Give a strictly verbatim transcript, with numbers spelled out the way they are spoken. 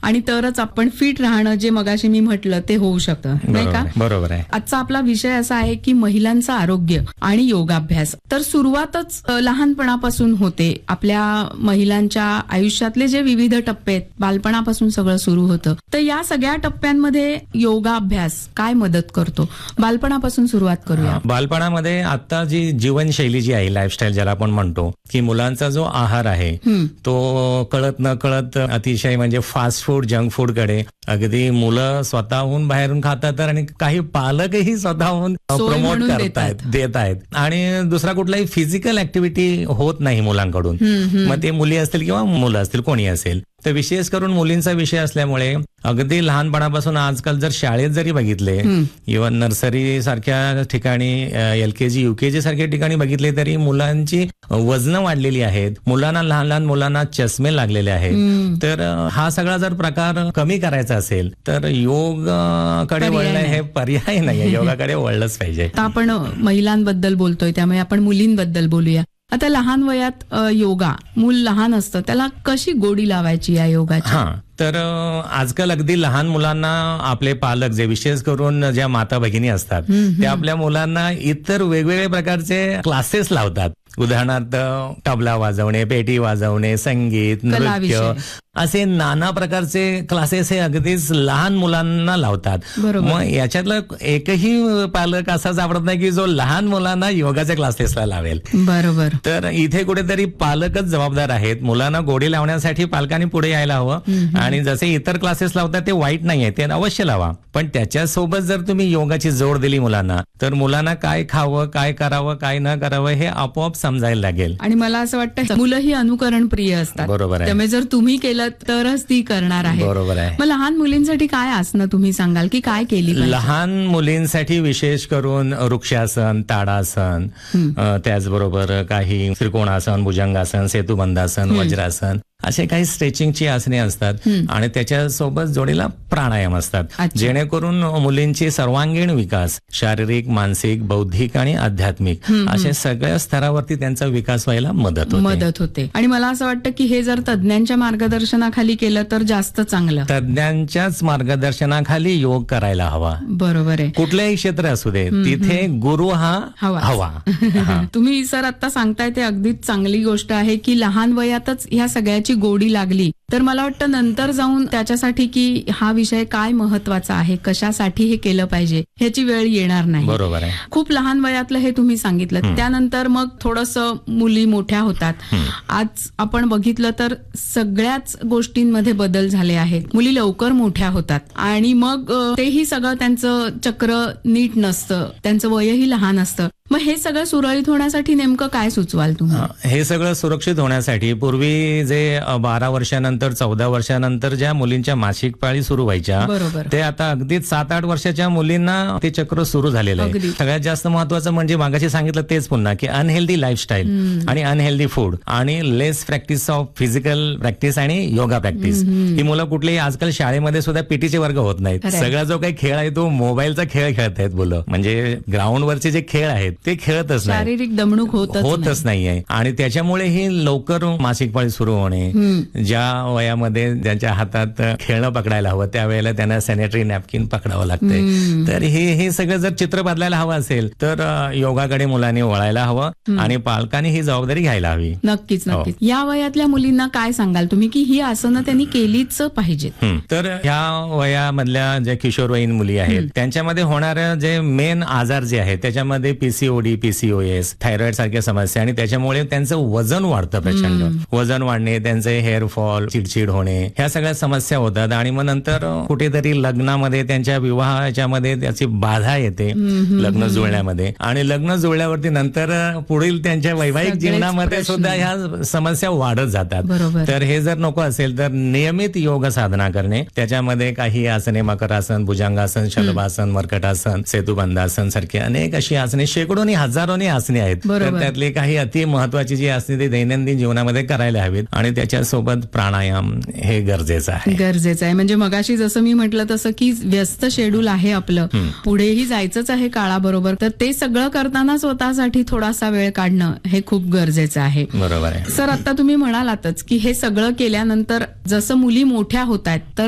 आणि तरच आपण फिट राहणं, जे मगाशी मी म्हटलं ते होऊ शकतं, नाही का? बरोबर आहे. आजचा आपला विषय असा आहे की महिलांचं आरोग्य आणि योगाभ्यास. तर सुरुवातच लहानपणापासून होते. आपल्या महिलांच्या आयुष्यातले जे विविध टप्पे आहेत, बालपणापासून सगळं सुरू होतं. तर या सगळ्या टप्प्यांमध्ये योगाभ्यास काय मदत करतो? बालपणापासून सुरुवात करूया. बालपणामध्ये आता जी जीवनशैली जी आहे, लाईफस्टाईल ज्याला आपण म्हणतो, की मुलांचा जो आहार आहे तो कळत न कळत अतिशय म्हणजे फास्ट फूड, जंक फूड कडे अगदी मुलं स्वतःहून बाहेरून खातात आणि काही पालकही स्वतःहून प्रमोट करतायत, देत आहेत. आणि दुसरा कुठलाही फिजिकल ऍक्टिव्हिटी होत नाही मुलांकडून. मग ते मुली असतील किंवा मुलं असतील, कोणी असेल. तर विशेष करून मुलींचा विषय असल्यामुळे अगदी लहानपणापासून आजकाल जर शाळेत जरी बघितले, इव्हन नर्सरी सारख्या ठिकाणी, एल के जी, युकेजी सारख्या ठिकाणी बघितले तरी मुलांची वजनं वाढलेली आहेत. मुलांना, लहान लहान मुलांना चष्मे लागलेले आहेत. तर हा सगळा जर प्रकार कमी करायचा असेल तर योगाकडे वळणं हे पर्याय नाहीये. योगाकडे वळलंच पाहिजे. आपण महिलांबद्दल बोलतोय त्यामुळे आपण मुलींबद्दल बोलूया. आता लहान वयात योगा, मूल लहान असतं, त्याला कशी गोडी लावायची या योगाची? हा तर आजकाल अगदी लहान मुलांना आपले पालक, जे विशेष करून ज्या माता भगिनी असतात, त्या आपल्या मुलांना इतर वेगवेगळ्या प्रकारचे क्लासेस लावतात. उदाहरणार्थ तबला वाजवणे, पेटी वाजवणे, संगीत, नृत्य, असे नाना प्रकारचे क्लासेस हे अगदीच लहान मुलांना लावतात. मग याच्यातलं एकही पालक असा सापडत नाही की जो लहान मुलांना योगाच्या क्लासेसला लावेल. बरोबर. तर इथे कुठेतरी पालकच जबाबदार आहेत. मुलांना गोडी लावण्यासाठी पालकांनी पुढे यायला हवं. आणि जसे इतर क्लासेस लावतात ते वाईट नाहीये, ते अवश्य लावा. पण त्याच्यासोबत जर तुम्ही योगाची जोड दिली मुलांना, तर मुलांना काय खावं, काय करावं, काय न करावं हे आपोआप समजायला लागेल. आणि मला असं वाटतं मुलंही अनुकरण प्रिय असतात. बरोबर आहे. त्यामुळे जर तुम्ही केलं तरच ती करणार आहे. बरोबर आहे. मग लहान मुलींसाठी काय आसनं तुम्ही सांगाल की काय केली पाहिजे? लहान मुलींसाठी विशेष करून वृक्षासन, ताडासन, त्याचबरोबर काही त्रिकोणासन, भुजंगासन, सेतुबंधासन, वज्रासन, असे काही स्ट्रेचिंगची आसने असतात. आणि त्याच्यासोबत जोडीला प्राणायाम असतात, जेणेकरून मुलींची सर्वांगीण विकास, शारीरिक, मानसिक, बौद्धिक आणि आध्यात्मिक अशा सगळ्या स्तरावरती त्यांचा विकास व्हायला मदत होते मदत होते आणि मला असं वाटतं की हे जर तज्ञांच्या मार्गदर्शनाखाली केलं तर जास्त चांगलं. तज्ञांच्याच मार्गदर्शनाखाली योग करायला हवा. बरोबर आहे. कुठल्याही क्षेत्र असू दे, तिथे गुरु हा हवा. तुम्ही सर आता सांगताय ते अगदीच चांगली गोष्ट आहे की लहान वयातच ह्या सगळ्या गोडी लागली तर मला वाटतं नंतर जाऊन त्याच्यासाठी की हा विषय काय महत्वाचा आहे, कशासाठी हे केलं पाहिजे ह्याची वेळ येणार नाही. बरोबर आहे. खूप लहान वयातलं हे तुम्ही सांगितलं. त्यानंतर मग थोडंसं मुली मोठ्या होतात. आज आपण बघितलं तर सगळ्याच गोष्टींमध्ये बदल झाले आहेत. मुली लवकर मोठ्या होतात आणि मग तेही सगळं त्यांचं चक्र नीट नसतं, त्यांचं वयही लहान असतं. मग हे सगळं सुरळीत होण्यासाठी नेमकं काय सुचवाल तुम्ही? हे सगळं सुरक्षित होण्यासाठी पूर्वी जे बारा वर्षानंतर, चौदा वर्षानंतर ज्या मुलींच्या मासिक पाळी सुरू व्हायच्या, ते आता अगदीच सात आठ वर्षाच्या मुलींना ते चक्र सुरू झालेलं आहे. सगळ्यात जास्त महत्वाचं म्हणजे मागाशी सांगितलं तेच पुन्हा की अनहेल्दी लाईफस्टाईल आणि अनहेल्दी फूड आणि लेस प्रॅक्टिस ऑफ फिजिकल प्रॅक्टिस आणि योगा प्रॅक्टिस. ही मुलं कुठलेही आजकाल शाळेमध्ये सुद्धा पीटीचे वर्ग होत नाहीत. सगळा जो काही खेळ आहे तो मोबाईलचा खेळ खेळत आहेत मुलं. म्हणजे ग्राउंडवरचे जे खेळ आहेत ते खेळतच नाही, शारीरिक दमणूक होतच नाहीये. आणि त्याच्यामुळे ही लवकर मासिक पाळी सुरू होणे, ज्या वयामध्ये ज्यांच्या हातात खेळणं पकडायला हवं त्यावेळेला त्यांना सॅनिटरी नॅपकिन पकडावं लागतंय. तर हे हे सगळं जर चित्र बदलायला हवं असेल तर योगाकडे मुलांनी वळायला हवं आणि पालकांनी ही जबाबदारी घ्यायला हवी. नक्कीच नक्कीच. या वयातल्या मुलींना काय सांगाल तुम्ही की ही आसनं त्यांनी केलीच पाहिजेत? तर ह्या वयामधल्या ज्या किशोरवयीन मुली आहेत त्यांच्यामध्ये होणाऱ्या जे मेन आजार जे आहेत त्याच्यामध्ये पीसीओडी, पीसीओएस, थायरॉइड सारख्या समस्या आणि त्याच्यामुळे त्यांचं वजन वाढतं प्रचंड. वजन वाढणे, त्यांचे हेअर फॉल, चिडचिड होणे, ह्या सगळ्या समस्या होतात. आणि मग नंतर कुठेतरी लग्नामध्ये, त्यांच्या विवाहाच्यामध्ये त्याची बाधा येते लग्न जुळण्यामध्ये. आणि लग्न जुळल्यावरती नंतर पुढील त्यांच्या वैवाहिक जीवनामध्ये सुद्धा ह्या समस्या वाढत जातात. तर हे जर नको असेल तर नियमित योग साधना करणे, त्याच्यामध्ये काही आसने, मकरासन, भुजंगासन, शलभासन, मर्कटासन, सेतुबंधासन सारखी अनेक अशी आसने, शेकडोनी हजारोनी आसने आहेत. तर त्यातली काही अति महत्वाची जी आसने ती दैनंदिन जीवनामध्ये करायला हवीत. आणि त्याच्यासोबत प्राणायाम हे गरजेचं आहे. गरजेचं आहे. म्हणजे मगाशी जसं मी म्हटलं तसं की व्यस्त शेड्यूल आहे आपलं, पुढेही जायचंच आहे काळाबरोबर, तर ते सगळं करताना स्वतःसाठी थोडासा वेळ काढणं हे खूप गरजेचं आहे. बरोबर आहे. सर आता तुम्ही म्हणालातच की हे सगळं केल्यानंतर जसं मुली मोठ्या होत आहेत तर